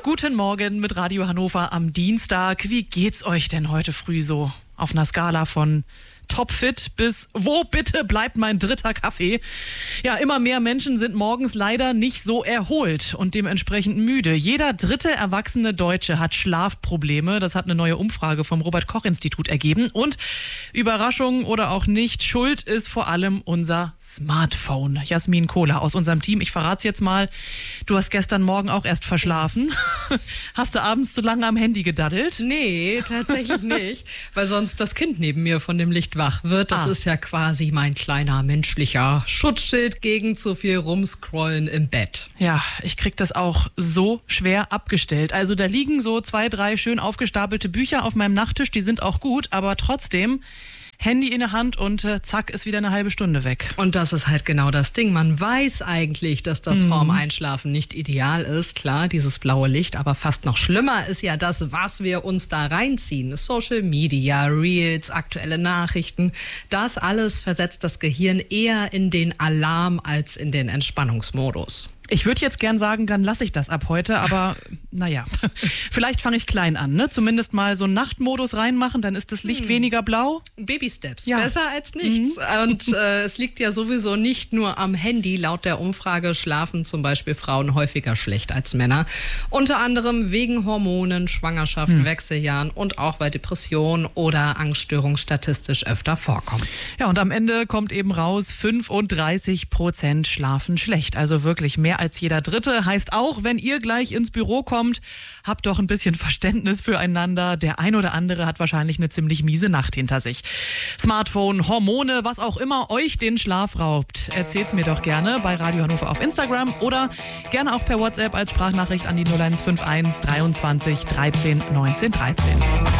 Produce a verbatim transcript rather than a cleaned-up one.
Guten Morgen mit Radio Hannover am Dienstag. Wie geht's euch denn heute früh so? Auf einer Skala von topfit bis wo bitte bleibt mein dritter Kaffee? Ja, immer mehr Menschen sind morgens leider nicht so erholt und dementsprechend müde. Jeder dritte erwachsene Deutsche hat Schlafprobleme. Das hat eine neue Umfrage vom Robert-Koch-Institut ergeben. Und Überraschung oder auch nicht, schuld ist vor allem unser Smartphone. Jasmin Kohler aus unserem Team. Ich verrate es jetzt mal. Du hast gestern Morgen auch erst verschlafen. Hast du abends zu lange am Handy gedaddelt? Nee, tatsächlich nicht. Weil sonst das Kind neben mir von dem Licht wach wird. Das ah. ist ja quasi mein kleiner menschlicher Schutzschild gegen zu viel Rumscrollen im Bett. Ja, ich krieg das auch so schwer abgestellt. Also da liegen so zwei, drei schön aufgestapelte Bücher auf meinem Nachttisch. Die sind auch gut, aber trotzdem Handy in der Hand und äh, zack, ist wieder eine halbe Stunde weg. Und das ist halt genau das Ding. Man weiß eigentlich, dass das mhm. vorm Einschlafen nicht ideal ist. Klar, dieses blaue Licht, aber fast noch schlimmer ist ja das, was wir uns da reinziehen. Social Media, Reels, aktuelle Nachrichten. Das alles versetzt das Gehirn eher in den Alarm als in den Entspannungsmodus. Ich würde jetzt gern sagen, dann lasse ich das ab heute, aber naja, vielleicht fange ich klein an, ne? Zumindest mal so einen Nachtmodus reinmachen, dann ist das Licht hm. weniger blau. Baby Steps, ja. Besser als nichts. Mhm. Und äh, es liegt ja sowieso nicht nur am Handy. Laut der Umfrage schlafen zum Beispiel Frauen häufiger schlecht als Männer. Unter anderem wegen Hormonen, Schwangerschaft, hm. Wechseljahren und auch weil Depressionen oder Angststörungen statistisch öfter vorkommen. Ja, und am Ende kommt eben raus, fünfunddreißig Prozent schlafen schlecht, also wirklich mehr als jeder Dritte. Heißt auch, wenn ihr gleich ins Büro kommt, habt doch ein bisschen Verständnis füreinander. Der ein oder andere hat wahrscheinlich eine ziemlich miese Nacht hinter sich. Smartphone, Hormone, was auch immer euch den Schlaf raubt. Erzählt's mir doch gerne bei Radio Hannover auf Instagram oder gerne auch per WhatsApp als Sprachnachricht an die null eins fünf eins dreiundzwanzig dreizehn neunzehn dreizehn.